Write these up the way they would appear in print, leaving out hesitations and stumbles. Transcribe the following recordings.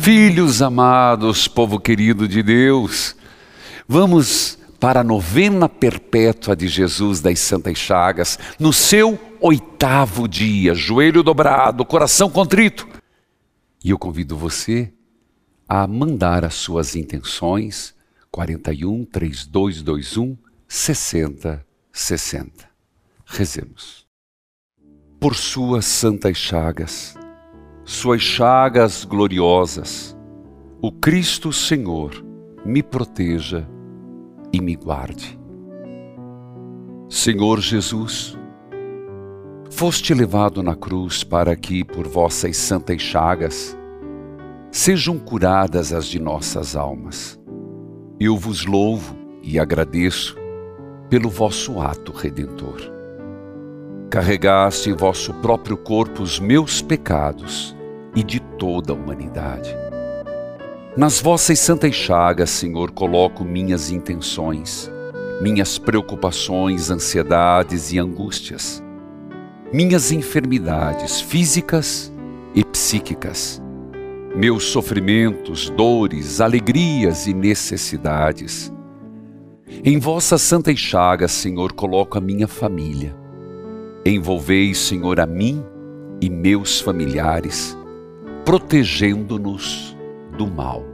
Filhos amados, povo querido de Deus, vamos para a novena perpétua de Jesus das Santas Chagas, no seu 8º dia, joelho dobrado, coração contrito. E eu convido você a mandar as suas intenções, 41 3221 6060. Rezemos. Por suas santas chagas, suas chagas gloriosas, o Cristo Senhor me proteja e me guarde. Senhor Jesus, foste levado na cruz para que, por vossas santas chagas, sejam curadas as de nossas almas. Eu vos louvo e agradeço pelo vosso ato redentor. Carregaste em vosso próprio corpo os meus pecados e de toda a humanidade. Nas vossas santas chagas, Senhor, coloco minhas intenções, minhas preocupações, ansiedades e angústias, minhas enfermidades físicas e psíquicas, meus sofrimentos, dores, alegrias e necessidades. Em vossas santas chagas, Senhor, coloco a minha família. Envolvei, Senhor, a mim e meus familiares, protegendo-nos do mal.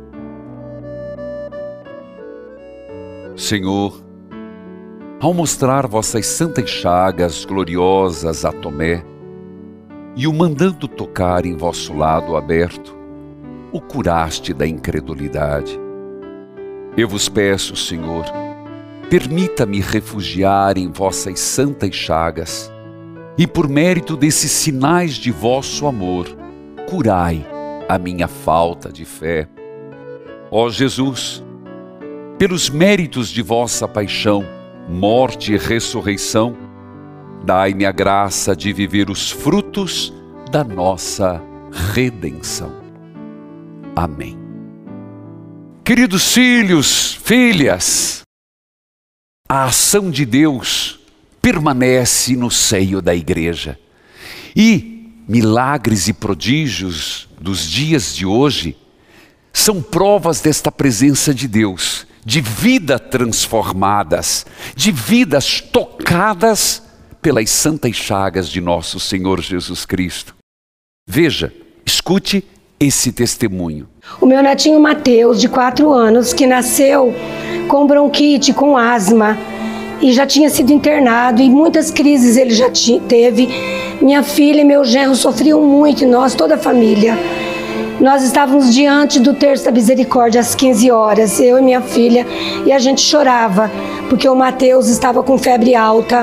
Senhor, ao mostrar vossas santas chagas gloriosas a Tomé e o mandando tocar em vosso lado aberto, o curaste da incredulidade. Eu vos peço, Senhor, permita-me refugiar em vossas santas chagas e, por mérito desses sinais de vosso amor, curai a minha falta de fé. Ó Jesus, pelos méritos de vossa paixão, morte e ressurreição, dai-me a graça de viver os frutos da nossa redenção. Amém. Queridos filhos, filhas, a ação de Deus permanece no seio da igreja. E milagres e prodígios dos dias de hoje são provas desta presença de Deus, de vidas transformadas, de vidas tocadas pelas santas chagas de nosso Senhor Jesus Cristo. Veja, escute esse testemunho. O meu netinho Mateus, de 4 anos, que nasceu com bronquite, com asma, e já tinha sido internado, e muitas crises ele já teve. Minha filha e meu genro sofriam muito, e nós, toda a família. Nós estávamos diante do Terço da Misericórdia às 15 horas, eu e minha filha, e a gente chorava, porque o Mateus estava com febre alta,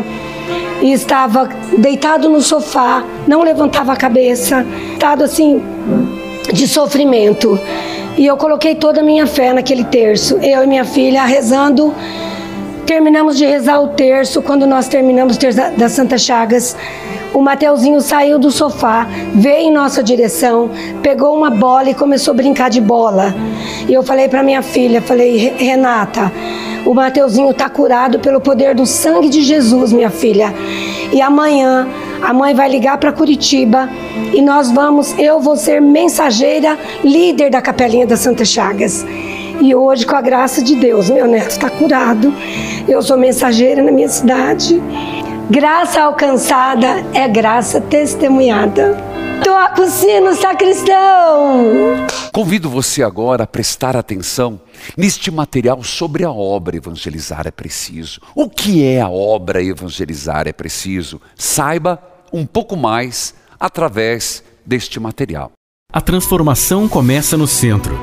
e estava deitado no sofá, não levantava a cabeça, estado assim, de sofrimento. E eu coloquei toda a minha fé naquele terço, eu e minha filha rezando. Terminamos de rezar o terço. Quando nós terminamos o terço das Santas Chagas, o Mateuzinho saiu do sofá, veio em nossa direção, pegou uma bola e começou a brincar de bola. E eu falei para minha filha, falei: Renata, o Mateuzinho está curado pelo poder do sangue de Jesus, minha filha. E amanhã a mãe vai ligar para Curitiba e eu vou ser mensageira, líder da Capelinha das Santas Chagas. E hoje, com a graça de Deus, meu neto está curado. Eu sou mensageira na minha cidade. Graça alcançada é graça testemunhada. Toca o sino, sacristão! Convido você agora a prestar atenção neste material sobre a obra Evangelizar é Preciso. O que é a obra Evangelizar é Preciso? Saiba um pouco mais através deste material. A transformação começa no centro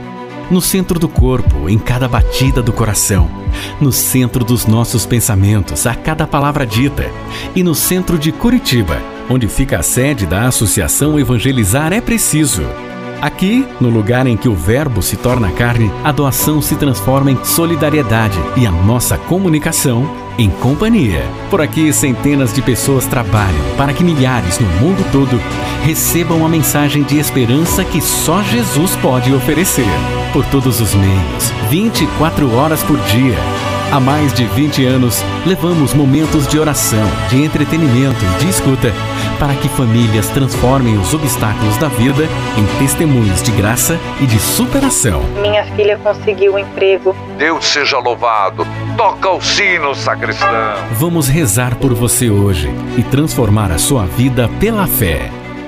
do corpo, em cada batida do coração, no centro dos nossos pensamentos, a cada palavra dita, e no centro de Curitiba, onde fica a sede da Associação Evangelizar é Preciso. Aqui, no lugar em que o verbo se torna carne, a doação se transforma em solidariedade e a nossa comunicação em companhia. Por aqui, centenas de pessoas trabalham para que milhares no mundo todo recebam a mensagem de esperança que só Jesus pode oferecer. Por todos os meios, 24 horas por dia, Há mais de 20 anos, levamos momentos de oração, de entretenimento e de escuta para que famílias transformem os obstáculos da vida em testemunhos de graça e de superação. Minha filha conseguiu um emprego. Deus seja louvado. Toca o sino, sacristão. Vamos rezar por você hoje e transformar a sua vida pela fé.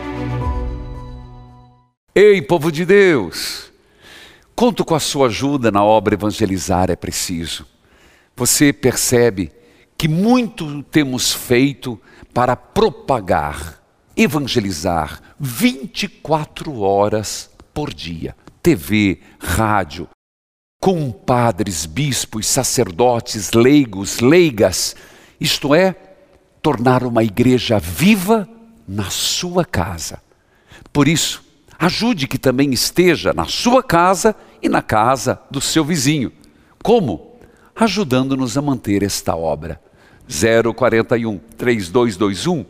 Ei, povo de Deus, conto com a sua ajuda na obra Evangelizar é Preciso. Você percebe que muito temos feito para propagar, evangelizar 24 horas por dia. TV, rádio, com padres, bispos, sacerdotes, leigos, leigas. Isto é, tornar uma igreja viva na sua casa. Por isso, ajude que também esteja na sua casa e na casa do seu vizinho. Como? Ajudando-nos a manter esta obra. 041 3221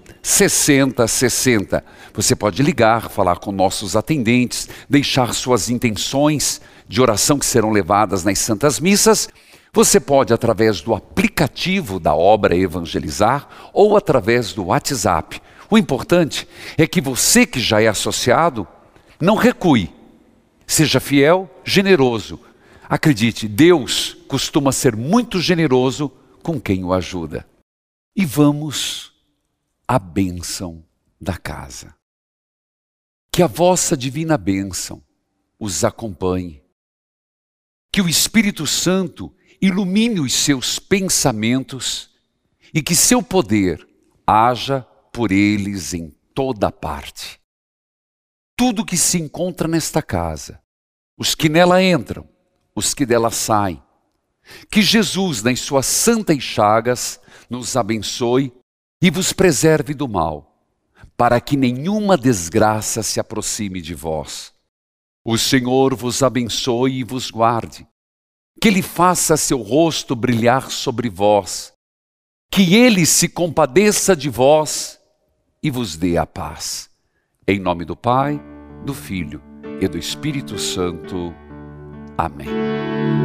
6060. Você pode ligar, falar com nossos atendentes, deixar suas intenções de oração que serão levadas nas Santas Missas. Você pode, através do aplicativo da obra Evangelizar ou através do WhatsApp. O importante é que você que já é associado, não recue. Seja fiel, generoso. Acredite, Deus costuma ser muito generoso com quem o ajuda. E vamos à bênção da casa. Que a vossa divina bênção os acompanhe. Que o Espírito Santo ilumine os seus pensamentos e que seu poder haja por eles em toda parte. Tudo que se encontra nesta casa, os que nela entram, os que dela saem, que Jesus, nas suas santas chagas, nos abençoe e vos preserve do mal, para que nenhuma desgraça se aproxime de vós. O Senhor vos abençoe e vos guarde, que Ele faça seu rosto brilhar sobre vós, que Ele se compadeça de vós e vos dê a paz. Em nome do Pai, do Filho e do Espírito Santo. Amém.